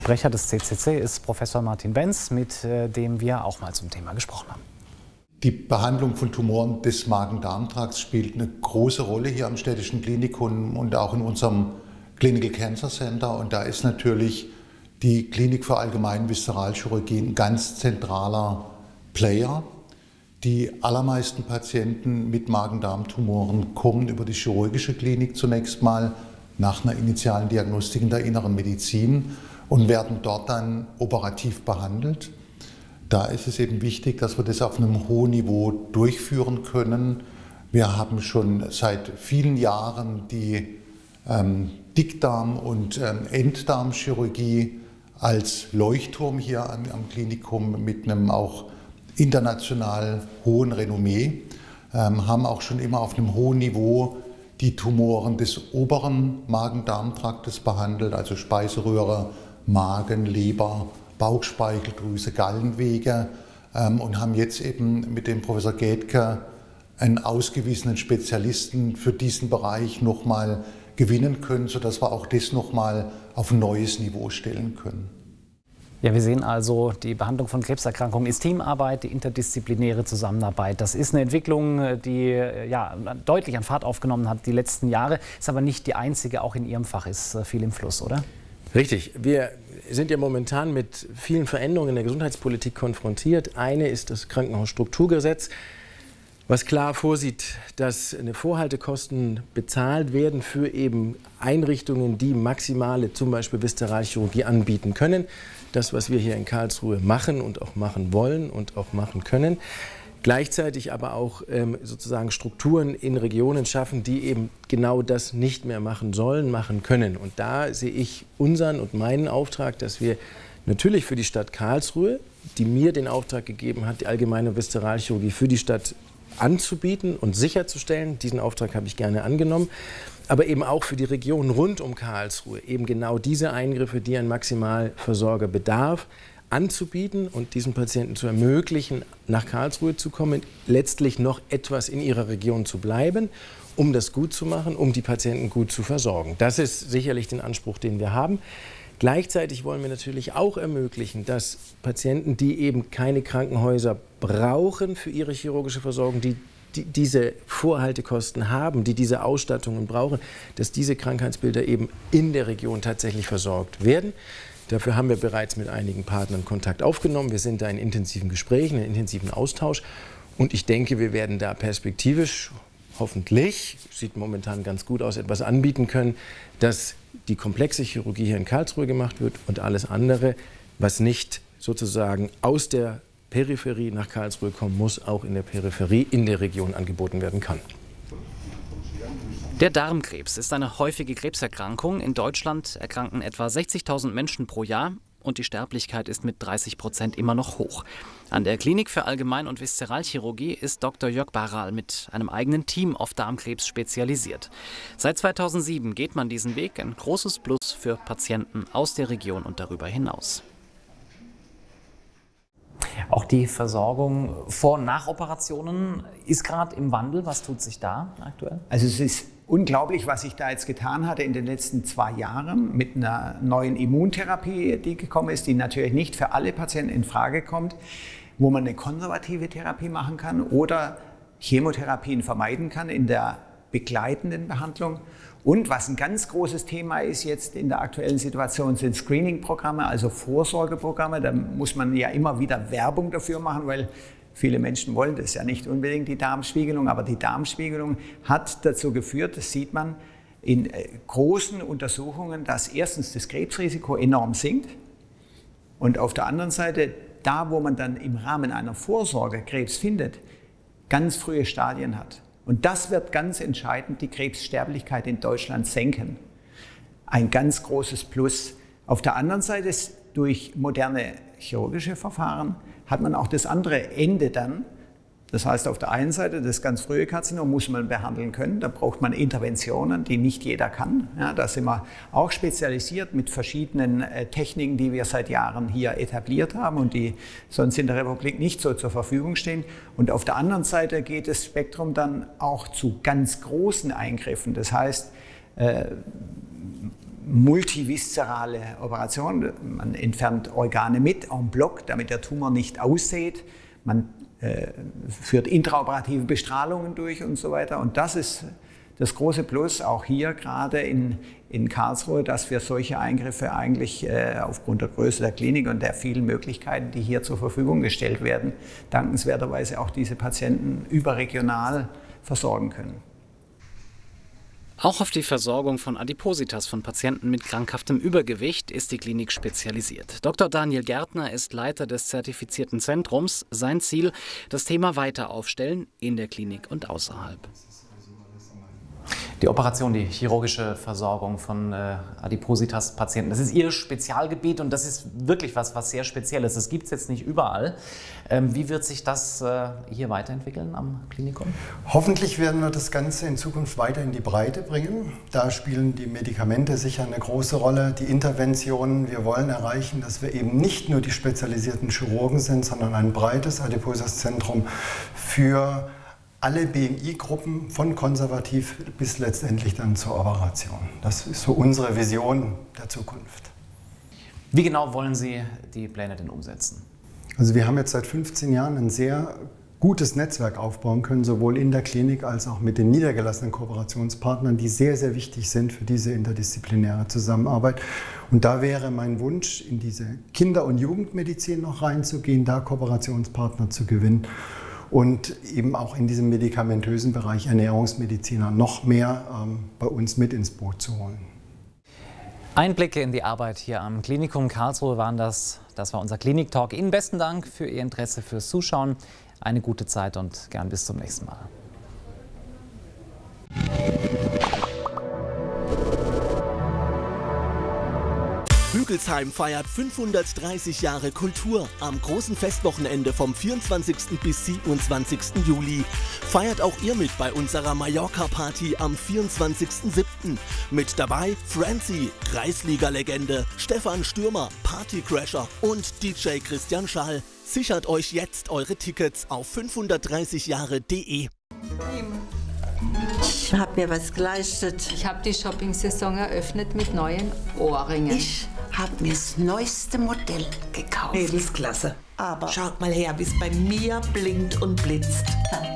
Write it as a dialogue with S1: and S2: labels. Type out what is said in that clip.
S1: Sprecher des CCC ist Professor Martin Benz, mit dem wir auch mal zum Thema gesprochen haben.
S2: Die Behandlung von Tumoren des Magen-Darm-Trakts spielt eine große Rolle hier am Städtischen Klinikum und auch in unserem Clinical Cancer Center. Und da ist natürlich die Klinik für Allgemein Viszeralchirurgie ein ganz zentraler Player. Die allermeisten Patienten mit Magen-Darm-Tumoren kommen über die chirurgische Klinik zunächst mal nach einer initialen Diagnostik in der Inneren Medizin und werden dort dann operativ behandelt. Da ist es eben wichtig, dass wir das auf einem hohen Niveau durchführen können. Wir haben schon seit vielen Jahren die Dickdarm- und Enddarmchirurgie als Leuchtturm hier am Klinikum mit einem auch international hohen Renommee, haben auch schon immer auf einem hohen Niveau die Tumoren des oberen Magen-Darm-Traktes behandelt, also Speiseröhre, Magen, Leber, Bauchspeicheldrüse, Gallenwege, und haben jetzt eben mit dem Professor Gädke einen ausgewiesenen Spezialisten für diesen Bereich nochmal gewinnen können, sodass wir auch das nochmal auf ein neues Niveau stellen können.
S1: Ja, wir sehen also, die Behandlung von Krebserkrankungen ist Teamarbeit, die interdisziplinäre Zusammenarbeit. Das ist eine Entwicklung, die ja, deutlich an Fahrt aufgenommen hat die letzten Jahre, ist aber nicht die einzige, auch in Ihrem Fach ist viel im Fluss, oder?
S3: Richtig. Wir sind ja momentan mit vielen Veränderungen in der Gesundheitspolitik konfrontiert. Eine ist das Krankenhausstrukturgesetz, was klar vorsieht, dass Vorhaltekosten bezahlt werden für eben Einrichtungen, die maximale, zum Beispiel Viszeralchirurgie, anbieten können. Das, was wir hier in Karlsruhe machen und auch machen wollen und auch machen können. Gleichzeitig aber auch sozusagen Strukturen in Regionen schaffen, die eben genau das nicht mehr machen sollen, machen können. Und da sehe ich unseren und meinen Auftrag, dass wir natürlich für die Stadt Karlsruhe, die mir den Auftrag gegeben hat, die allgemeine Viszeralchirurgie für die Stadt anzubieten und sicherzustellen, diesen Auftrag habe ich gerne angenommen, aber eben auch für die Region rund um Karlsruhe, eben genau diese Eingriffe, die ein Maximalversorger bedarf, anzubieten und diesen Patienten zu ermöglichen, nach Karlsruhe zu kommen, letztlich noch etwas in ihrer Region zu bleiben, um das gut zu machen, um die Patienten gut zu versorgen. Das ist sicherlich den Anspruch, den wir haben. Gleichzeitig wollen wir natürlich auch ermöglichen, dass Patienten, die eben keine Krankenhäuser brauchen für ihre chirurgische Versorgung, die diese Vorhaltekosten haben, die diese Ausstattungen brauchen, dass diese Krankheitsbilder eben in der Region tatsächlich versorgt werden. Dafür haben wir bereits mit einigen Partnern Kontakt aufgenommen. Wir sind da in intensiven Gesprächen, in intensiven Austausch. Und ich denke, wir werden da perspektivisch, hoffentlich, sieht momentan ganz gut aus, etwas anbieten können, dass die komplexe Chirurgie hier in Karlsruhe gemacht wird und alles andere, was nicht sozusagen aus der Peripherie nach Karlsruhe kommen muss, auch in der Peripherie in der Region angeboten werden kann.
S1: Der Darmkrebs ist eine häufige Krebserkrankung. In Deutschland erkranken etwa 60.000 Menschen pro Jahr und die Sterblichkeit ist mit 30% immer noch hoch. An der Klinik für Allgemein- und Viszeralchirurgie ist Dr. Jörg Baral mit einem eigenen Team auf Darmkrebs spezialisiert. Seit 2007 geht man diesen Weg, ein großes Plus für Patienten aus der Region und darüber hinaus. Auch die Versorgung vor- und nach Operationen ist gerade im Wandel. Was tut sich da aktuell?
S4: Also es ist unglaublich, was sich da jetzt getan hatte in den letzten 2 Jahren mit einer neuen Immuntherapie, die gekommen ist, die natürlich nicht für alle Patienten in Frage kommt, wo man eine konservative Therapie machen kann oder Chemotherapien vermeiden kann in der begleitenden Behandlung. Und was ein ganz großes Thema ist jetzt in der aktuellen Situation, sind Screening-Programme, also Vorsorgeprogramme. Da muss man ja immer wieder Werbung dafür machen, weil viele Menschen wollen das ja nicht unbedingt, die Darmspiegelung. Aber die Darmspiegelung hat dazu geführt, das sieht man in großen Untersuchungen, dass erstens das Krebsrisiko enorm sinkt und auf der anderen Seite, da wo man dann im Rahmen einer Vorsorge Krebs findet, ganz frühe Stadien hat. Und das wird ganz entscheidend die Krebssterblichkeit in Deutschland senken. Ein ganz großes Plus. Auf der anderen Seite, durch moderne chirurgische Verfahren, hat man auch das andere Ende dann. Das heißt, auf der einen Seite das ganz frühe Karzinom muss man behandeln können. Da braucht man Interventionen, die nicht jeder kann. Ja, da sind wir auch spezialisiert mit verschiedenen Techniken, die wir seit Jahren hier etabliert haben und die sonst in der Republik nicht so zur Verfügung stehen. Und auf der anderen Seite geht das Spektrum dann auch zu ganz großen Eingriffen. Das heißt, multiviszerale Operation. Man entfernt Organe mit en bloc, damit der Tumor nicht aussät. Man führt intraoperative Bestrahlungen durch und so weiter. Und das ist das große Plus auch hier gerade in Karlsruhe, dass wir solche Eingriffe eigentlich aufgrund der Größe der Klinik und der vielen Möglichkeiten, die hier zur Verfügung gestellt werden, dankenswerterweise auch diese Patienten überregional versorgen können.
S1: Auch auf die Versorgung von Adipositas von Patienten mit krankhaftem Übergewicht ist die Klinik spezialisiert. Dr. Daniel Gärtner ist Leiter des zertifizierten Zentrums. Sein Ziel, das Thema weiter aufstellen in der Klinik und außerhalb.
S5: Die Operation, die chirurgische Versorgung von Adipositas-Patienten, das ist Ihr Spezialgebiet und das ist wirklich was sehr Spezielles. Das gibt es jetzt nicht überall. Wie wird sich das hier weiterentwickeln am Klinikum?
S6: Hoffentlich werden wir das Ganze in Zukunft weiter in die Breite bringen. Da spielen die Medikamente sicher eine große Rolle, die Interventionen. Wir wollen erreichen, dass wir eben nicht nur die spezialisierten Chirurgen sind, sondern ein breites Adipositas-Zentrum für alle BMI-Gruppen von konservativ bis letztendlich dann zur Operation. Das ist so unsere Vision der Zukunft.
S5: Wie genau wollen Sie die Pläne denn umsetzen?
S6: Also wir haben jetzt seit 15 Jahren ein sehr gutes Netzwerk aufbauen können, sowohl in der Klinik als auch mit den niedergelassenen Kooperationspartnern, die sehr, sehr wichtig sind für diese interdisziplinäre Zusammenarbeit. Und da wäre mein Wunsch, in diese Kinder- und Jugendmedizin noch reinzugehen, da Kooperationspartner zu gewinnen. Und eben auch in diesem medikamentösen Bereich Ernährungsmediziner noch mehr bei uns mit ins Boot zu holen.
S5: Einblicke in die Arbeit hier am Klinikum Karlsruhe waren das. Das war unser Klinik-Talk. Ihnen besten Dank für Ihr Interesse, fürs Zuschauen. Eine gute Zeit und gern bis zum nächsten Mal.
S7: Hügelsheim feiert 530 Jahre Kultur am großen Festwochenende vom 24. bis 27. Juli. Feiert auch ihr mit bei unserer Mallorca-Party am 24.07. Mit dabei Francie, Kreisliga-Legende, Stefan Stürmer, Partycrasher und DJ Christian Schall. Sichert euch jetzt eure Tickets auf 530jahre.de.
S8: Ich habe mir was geleistet.
S9: Ich habe die Shopping-Saison eröffnet mit neuen Ohrringen.
S8: Ich habe mir das neueste Modell gekauft.
S10: Mädelsklasse.
S8: Aber
S10: schaut mal her, wie es bei mir blinkt und blitzt.